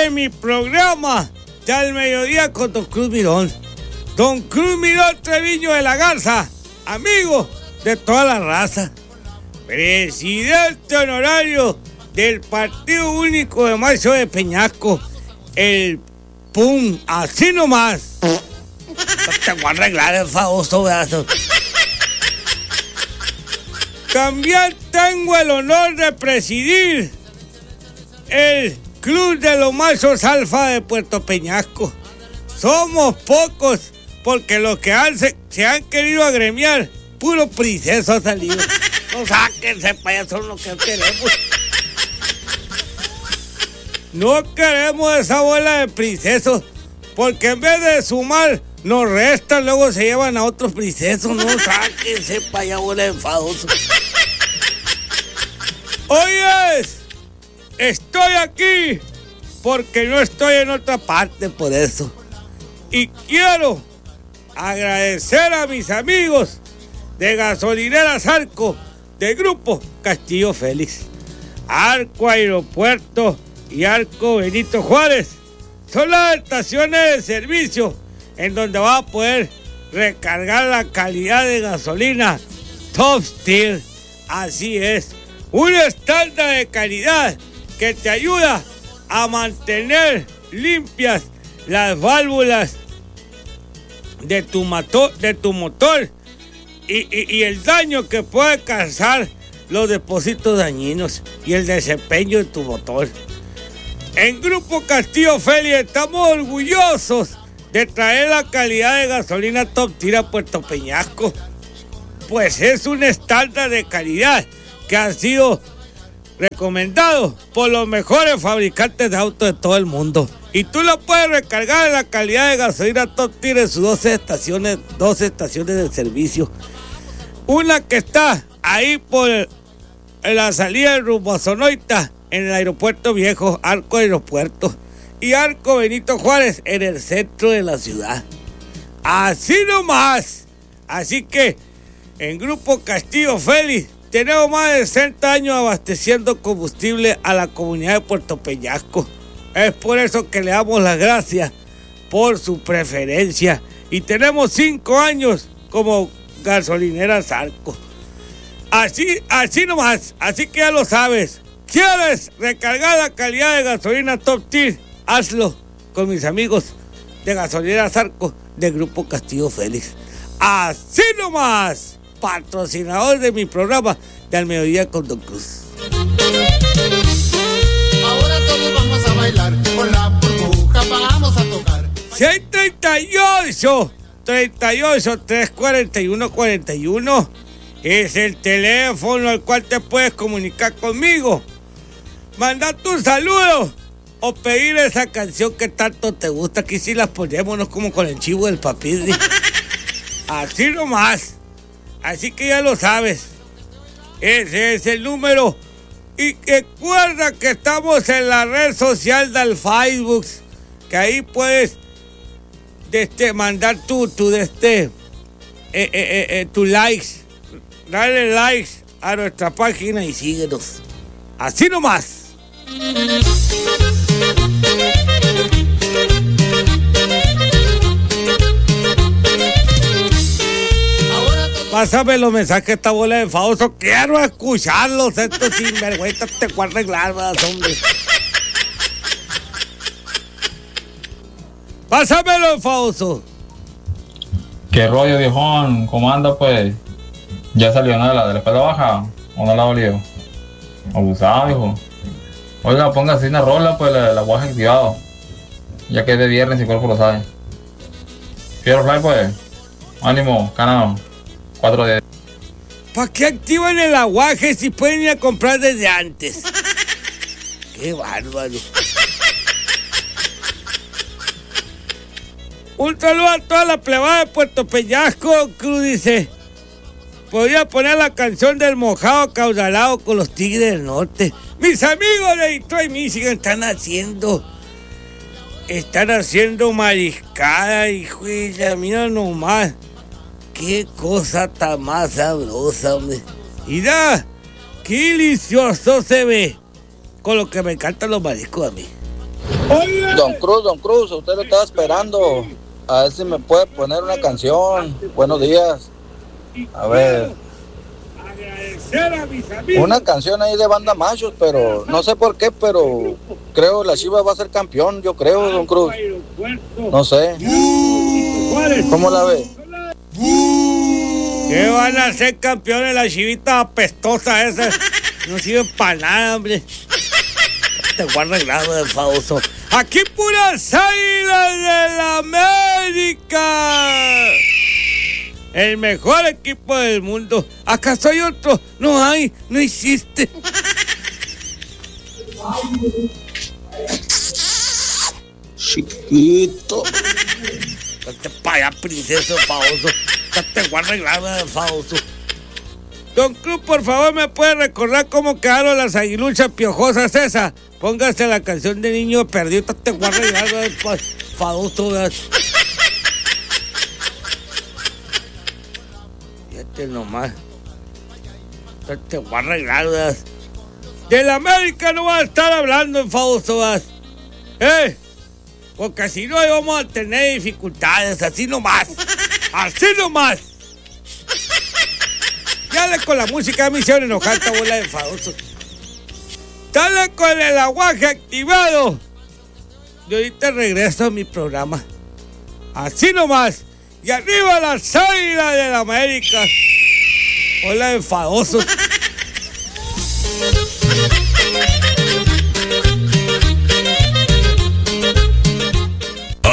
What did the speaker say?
de mi programa de Al Mediodía con Don Cruz Mirón. Don Cruz Mirón Treviño de la Garza, amigo de toda la raza, presidente honorario del Partido Único de Macho de Peñasco, el PUM, así nomás. No te voy a arreglar el famoso brazo. También tengo el honor de presidir el Club de los Machos Alfa de Puerto Peñasco. Somos pocos porque los que se han querido agremiar, puro princeso ha salido. No sáquense, payaso, lo que queremos. No queremos esa bola de princesos, porque en vez de sumar, nos restan, luego se llevan a otros princesos. No sáquense, payaso, bola de enfadoso. Oyes, estoy aquí porque no estoy en otra parte, por eso. Y quiero agradecer a mis amigos de Gasolineras Arco, del Grupo Castillo Félix. Arco Aeropuerto y Arco Benito Juárez son las estaciones de servicio en donde vas a poder recargar la calidad de gasolina Top Tier. Así es, un estándar de calidad que te ayuda a mantener limpias las válvulas de tu motor y el daño que puede causar los depósitos dañinos y el desempeño de tu motor. En Grupo Castillo Félix estamos orgullosos de traer la calidad de gasolina Top Tier a Puerto Peñasco, pues es un estándar de calidad que ha sido recomendado por los mejores fabricantes de autos de todo el mundo. Y tú lo puedes recargar en la calidad de gasolina Top Tier en sus 12 estaciones de servicio. Una que está ahí por la salida del rumbo a Sonoita, en el aeropuerto viejo, Arco Aeropuerto, y Arco Benito Juárez, en el centro de la ciudad. Así nomás. Así que en Grupo Castillo Félix tenemos más de 60 años abasteciendo combustible a la comunidad de Puerto Peñasco. Es por eso que le damos las gracias por su preferencia. Y tenemos 5 años como Gasolineras Arco. Así nomás. Así que ya lo sabes. ¿Quieres recargar la calidad de gasolina Top Tier? Hazlo con mis amigos de Gasolineras Arco del Grupo Castillo Félix. Así nomás. Patrocinador de mi programa de Al Mediodía con Don Cruz. Ahora todos vamos a bailar, con la burbuja vamos a tocar. 638 341 41 es el teléfono al cual te puedes comunicar conmigo. Mandar tu saludo o pedir esa canción que tanto te gusta. Aquí sí las ponemos, no como con el chivo del papirri. Así nomás. Así que ya lo sabes. Ese es el número. Y recuerda que estamos en la red social del Facebook, que ahí puedes mandar tu likes, darle likes a nuestra página y síguenos. Así nomás. Pásame los mensajes de esta bola de enfadoso. Quiero escucharlos, estos sinvergüenzas. Te voy a arreglar, ¿verdad, hombre? Pásamelo, enfadoso. ¿Qué rollo, viejón? ¿Cómo anda, pues? ¿Ya salió nada de la espalda baja? ¿O no la dolió? Abusado, viejo. Oiga, ponga así una rola, pues la voy activado. Ya que es de viernes y el cuerpo lo sabe. Quiero fly, pues. Ánimo, canal. 4 de... ¿Para qué activan el aguaje si pueden ir a comprar desde antes? ¡Qué bárbaro! Un saludo a toda la plebada de Puerto Peñasco. Cruz dice: podría poner la canción del mojado caudalado con los Tigres del Norte. Mis amigos de Detroit, Michigan están haciendo mariscada, hijo de la, mira nomás. Qué cosa tan más sabrosa, hombre. Mira, qué delicioso se ve. Con lo que me encantan los mariscos a mí. Don Cruz, usted lo estaba esperando. A ver si me puede poner una canción. Buenos días. A ver. Una canción ahí de Banda Machos, pero no sé por qué, pero creo la Chivas va a ser campeón, yo creo, Don Cruz. No sé. ¿Cómo la ve? ¿Qué van a ser campeones la chivita apestosa esa? No sirve para nada, hombre. Te voy a arreglar de famoso. Aquí puras águilas de la América. El mejor equipo del mundo. ¿Acaso hay otro? No hay, no existe. Chiquito. Date para allá, princesa famoso. Te voy a arreglar de famoso. Don Cruz, por favor, ¿me puede recordar cómo quedaron las aguiluchas piojosas esas? Póngase la canción de Niño Perdido. Te voy a arreglar de famoso. Fíjate nomás. Te voy a arreglar, ¿verdad? De la América no va a estar hablando en famoso, ¿verdad? Porque si no vamos a tener dificultades, así nomás. Así nomás. Dale con la música, me hicieron enojar esta bola de famosos. Dale con el aguaje activado. Y ahorita regreso a mi programa. Así nomás. Y arriba las águilas de la América. Hola, enfadosos.